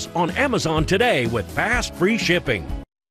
Wheels on Amazon today with fast, free shipping.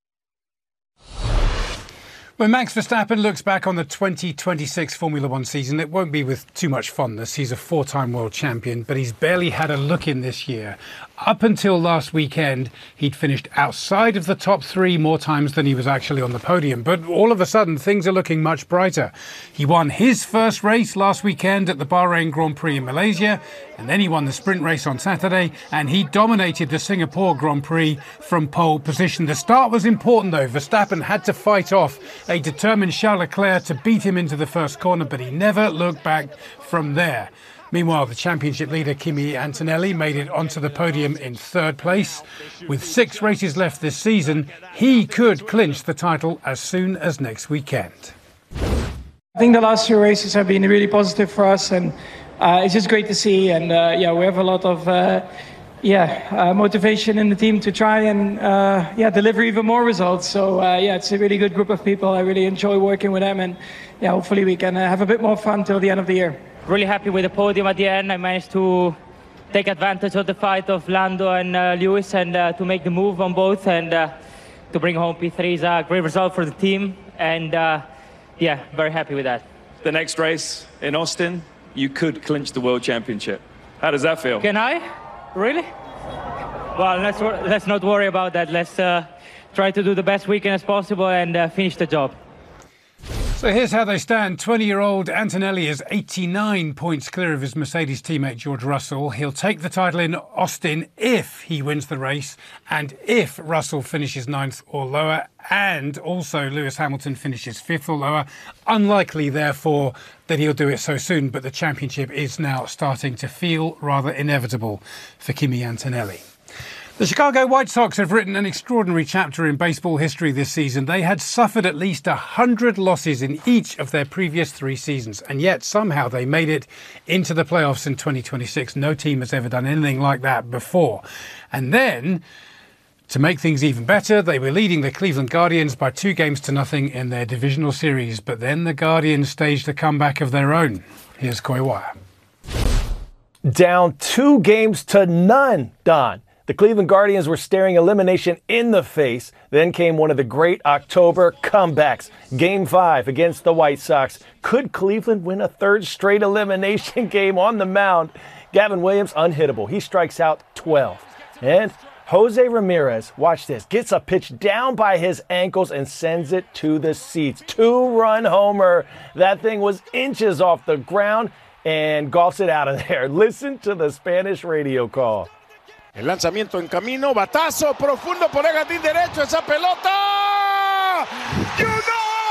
When Max Verstappen looks back on the 2026 Formula One season, it won't be with too much fondness. He's a four-time world champion, but he's barely had a look in this year. Up until last weekend, he'd finished outside of the top three more times than he was actually on the podium. But all of a sudden, things are looking much brighter. He won his first race last weekend at the Bahrain Grand Prix in Malaysia, and then he won the sprint race on Saturday, and he dominated the Singapore Grand Prix from pole position. The start was important, though. Verstappen had to fight off a determined Charles Leclerc to beat him into the first corner, but he never looked back from there. Meanwhile, the championship leader Kimi Antonelli made it onto the podium in third place. With 6 races left this season, he could clinch the title as soon as next weekend. I think the last 2 races have been really positive for us, and it's just great to see. And we have a lot of motivation in the team to try and deliver even more results. So it's a really good group of people. I really enjoy working with them, and hopefully we can have a bit more fun till the end of the year. Really happy with the podium at the end. I managed to take advantage of the fight of Lando and Lewis and to make the move on both and to bring home P3 is a great result for the team, and very happy with that. The next race in Austin, you could clinch the World Championship. How does that feel? Can I? Really? Well, let's not worry about that. Let's try to do the best weekend as possible and finish the job. So here's how they stand. 20-year-old Antonelli is 89 points clear of his Mercedes teammate George Russell. He'll take the title in Austin if he wins the race and if Russell finishes 9th or lower, and also Lewis Hamilton finishes 5th or lower. Unlikely, therefore, that he'll do it so soon, but the championship is now starting to feel rather inevitable for Kimi Antonelli. The Chicago White Sox have written an extraordinary chapter in baseball history this season. They had suffered at least 100 losses in each of their previous 3 seasons, and yet somehow they made it into the playoffs in 2026. No team has ever done anything like that before. And then, to make things even better, they were leading the Cleveland Guardians by 2-0 in their divisional series. But then the Guardians staged a comeback of their own. Here's Coy Wire. Down 2-0, Don. The Cleveland Guardians were staring elimination in the face. Then came one of the great October comebacks. Game 5 against the White Sox. Could Cleveland win a 3rd straight elimination game on the mound? Gavin Williams, unhittable. He strikes out 12. And Jose Ramirez, watch this, gets a pitch down by his ankles and sends it to the seats. 2-run homer. That thing was inches off the ground and golfs it out of there. Listen to the Spanish radio call. El lanzamiento en camino, batazo profundo por el jardín derecho, esa pelota. ¡Y un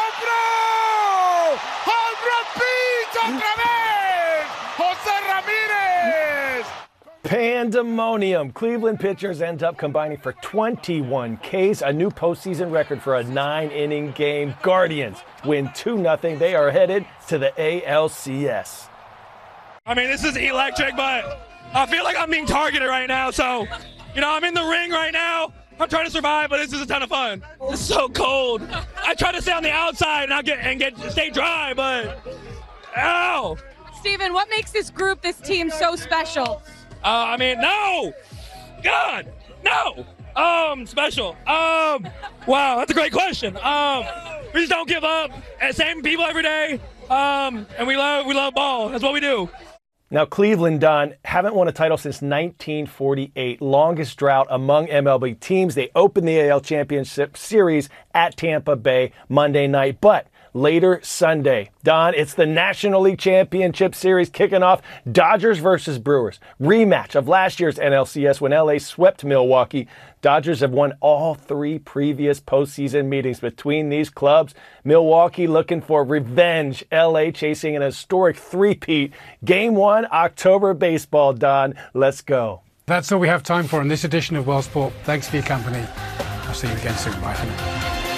hombre! ¡Home run pitch otra vez! Jose Ramírez! Pandemonium. Cleveland pitchers end up combining for 21 Ks, a new postseason record for a 9-inning game. Guardians win 2-0. They are headed to the ALCS. I mean, this is electric, but I feel like I'm being targeted right now, so, I'm in the ring right now. I'm trying to survive, but this is a ton of fun. It's so cold. I try to stay on the outside and stay dry, but, ow! Steven, what makes this group, this team so special? No! God, no! Special. Wow, that's a great question. We just don't give up. Same people every day, and we love ball. That's what we do. Now, Cleveland, Don, haven't won a title since 1948, longest drought among MLB teams. They opened the AL Championship Series at Tampa Bay Monday night, but later Sunday, Don, it's the National League Championship Series kicking off. Dodgers versus Brewers. Rematch of last year's NLCS when LA swept Milwaukee. Dodgers have won all 3 previous postseason meetings between these clubs. Milwaukee looking for revenge. LA chasing an historic 3-peat. Game 1, October baseball, Don. Let's go. That's all we have time for in this edition of World Sport. Thanks for your company. I'll see you again soon. Bye for now.